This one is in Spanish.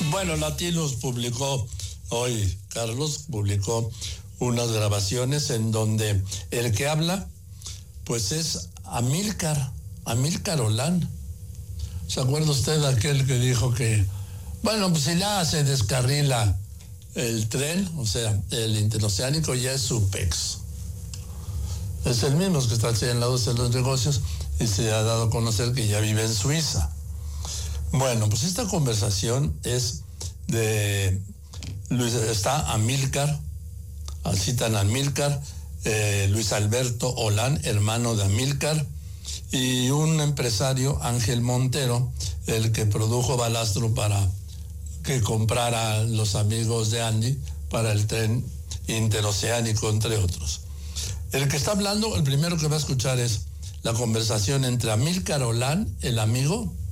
Bueno, Latinos publicó hoy, Carlos publicó unas grabaciones en donde el que habla, pues es Amílcar Olán. ¿Se acuerda usted de aquel que dijo que, bueno, pues si ya se descarrila el tren, o sea, el interoceánico, ya es su pex? Es el mismo que está en lados de los negocios y se ha dado a conocer que ya vive en Suiza. Bueno, pues esta conversación es de está Amílcar, citan a Amílcar, Luis Alberto Olán, hermano de Amílcar, y un empresario, Ángel Montero, el que produjo Balastro para que comprara los amigos de Andy para el tren interoceánico, entre otros. El que está hablando, el primero que va a escuchar es la conversación entre Amílcar Olán, el amigo,